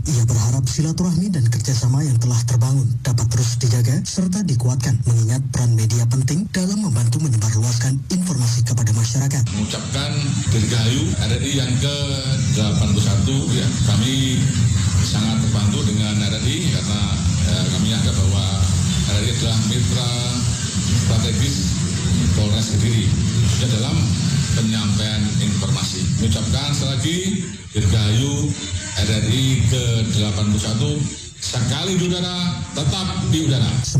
Ia berharap silaturahmi dan kerjasama yang telah terbangun dapat terus dijaga serta dikuatkan mengingat peran media penting dalam membantu menyebarluaskan informasi kepada masyarakat. Mengucapkan Dirgahayu RRI yang ke-81, ya, kami sangat terbantu dengan RRI karena kami anggap bahwa RRI adalah mitra strategis Polres Kediri dalam penyampaian informasi. Mengucapkan sekali lagi Dirgahayu RRI ke-81, sekali di udara, tetap di udara.